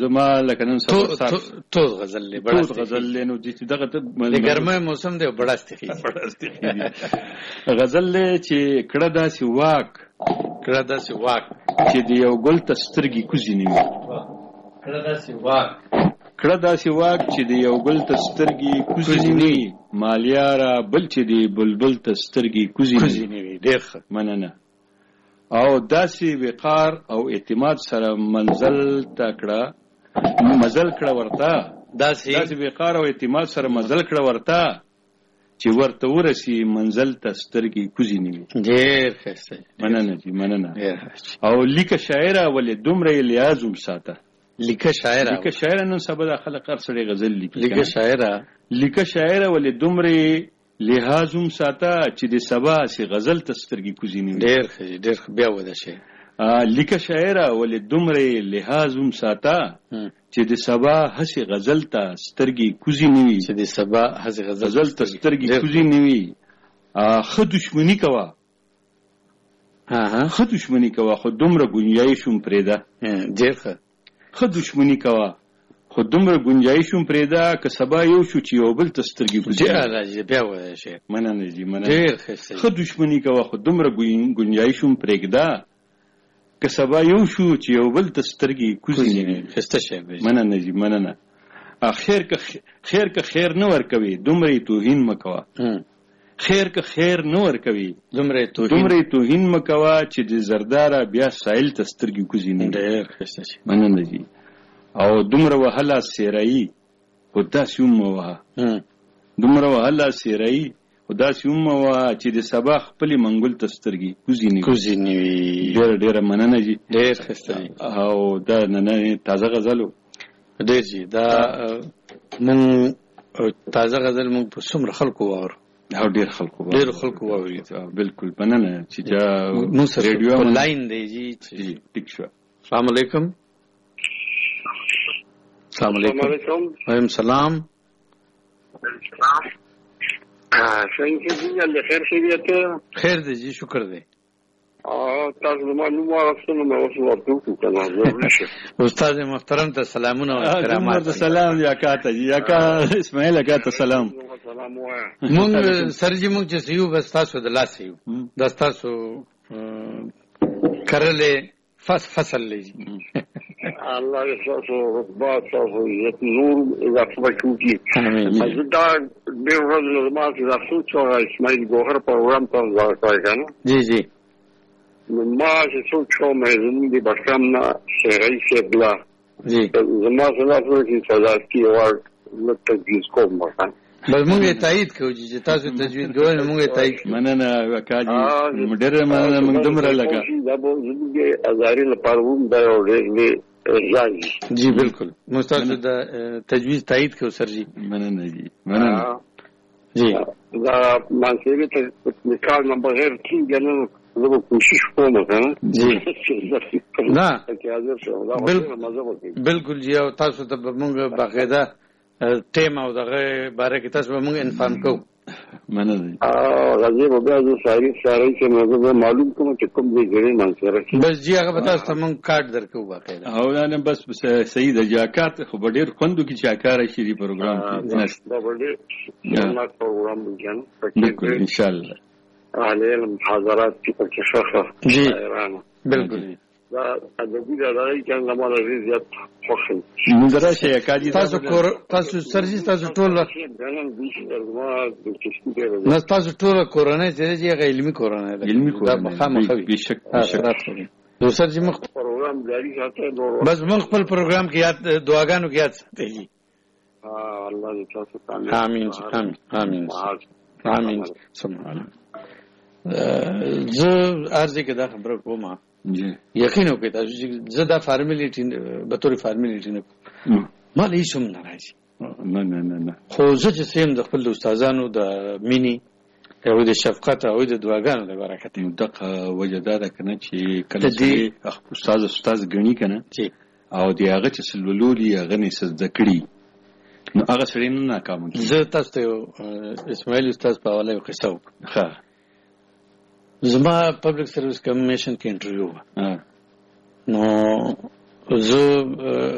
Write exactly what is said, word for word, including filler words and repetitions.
زما لکه نن سبا تو غزل له بڑا غزل له نو چې دغه ته د ګرمه موسم دی بڑا استخی غزل له چې کړه داسې واک کړه داسې واک چې دی یو ګل تسترګي کوزي نیوي کړه داسې واک کړه داسې واک چې دی یو ګل تسترګي کوزي نیوي مالیارا بل چې دی بلبل تسترګي کوزي نیوي ډېر مننه او داسې وقار او اعتماد سره منزل تکړه مزل کړه ورته داسې داسې وقار او اعتماد سره مزل کړه ورته چې ورته ورسي منزل ته سترګې کوزي نیوي ډېر ښه مننه جی مننه او لیکه شاعره ولې دومره لیازم ساته لیکه شاعره لیکه شاعره نن سبا د خلک هر سړی غزل لیکي لیکه شاعره لیکه شاعره ولې دومره لحاظم ساته چې د سبا سي غزل تسترګي کوزي نیوي ډېر ښه ډېر بیا ودا شي لیکه شاعره ولې دومره لحاظم ساته چې د سبا هسي غزل ته سترګي کوزي نیوي چې د سبا هسي غزل ته سترګي کوزي نیوي خو دښمنی کوا ها ها خو دښمنی کوا خو دومره گنجایشم پرېدا ډېر ښه خو دښمنی کوا خو دومره گنجایشم پرېدا که سبا یو شو چې یو بل تسترګي کوزي ډېر راځي بیا وای شي مننه جی مننه ډېر ښه خو دښمنی کوا خو دومره گنجایشم پرېدا که سبا یو شو چې یو بل تسترګي کوزي خسته شي مننه جی مننه اخر که خیر که خیر نه ور کوي دومره توهین مکوا خیر که خیر نه ور کوي دومره توهین دومره توهین مکوا چې د زردارا بیا سایل تسترګي کوزي نه ډېر خسته شي مننه جی او دومره وهلا سیرای خدا سوم وها دومره وهلا سیرای خدا سوم وها چې د سبا خپل منګل تسترګي کوزي نه کوزي نه ډېر ډېر مننه جی ډېر خسته او دا نه تازه غزلو ډېر جی دا مون تازه غزل مون په څومره خلکو وور او ډېر خلکو ډېر خلکو ووري بالکل مننه چې دا ریډیو لاین دی جی ټیک شو السلام علیکم السلام علیکم وعلیکم السلام څنګه دې له خیر شریعته خیر دی جی شکر دی اه تاسو ما نو راستنه مې اوس ورته وکړم استاد محترم ته سلامونه او احترامات سلام یا کاته یا کا اسماعیل کا ته سلام مونږ سرجی مونږ چې یو بس تاسو د لاس یو د تاسو کرلې فص فصل لې الله تاسو ربات تاسو یت نور اضافه وکړي مزدا ډېر ورځې ما چې تاسو چې اسماعیل ګوهر پروګرام ته ځای کنه جی جی ما چې څو څو مې زموږ د بشام نه شهري شبلا جی زما سره چې صداقتي ورک لته جز کوم مثلا بل موږ تایید کوو چې تاسو تجوید کوئ موږ تایید مننه وکاجي ډېر مننه موږ دمره لگا دا به زموږ ازاري لپاره هم دا یو ډېر جی بالکل مستاسو دا تجوید تایید کوو سر جی مننه جی مننه جی دا مانسیوی ته نکال نه بغیر کیږي نه زه به کوشش کوم کنه جی نه بالکل جی او تاسو ته موږ باقاعده ټیم او دغه باره کې تاسو موږ انفارم کوو مننه اه غزي په بیا د ساري ساري چې موږ معلوم کوم چې کوم دی ګړې منځره بس جی هغه تاسو ته موږ کارت درکو باقاعده او نه بس صحیح د جاکات خو ډېر خوندو کې چاکار شي دی پروګرام کې دا ډېر نه پروګرام وګڼ بالکل ان شاء الله علي المحاضرات کې په شخصه جی بالکل دا د دې راځي چې موږ لږ زیات خوشل منظره شي کاجي تاسو کور تاسو سرجی تاسو ټول نه تاسو ټول کورونه چې علمي کورونه علمي کورونه مخامخ بشک بشک دوسر چې مخ پروګرام جاری ساتي بس موږ خپل پروګرام کې یاد دعاګانو کې یاد ساتي ها الله دې تاسو ته امين امين امين امين سبحان زه ارزه کې دا خبره کوم جی یقین وکړئ تاسو چې زه دا فارمیلیټي به تور فارمیلیټي نه ما هیڅ هم نه راځي نه نه نه نه خو زه چې سیم د خپل استادانو د مینی او د شفقت او د دعاګانو د برکت دغه وجدا ده کنه چې کله چې استاد استاد غنی کنه چې او دی هغه چې سلولولي هغه نه سزده کړی نو هغه سړی نه ناکام کیږي زه تاسو ته اسماعیل استاد په حواله قصه وکړم ها زما پبلک سرویس کمیشن کې انټرویو نو زه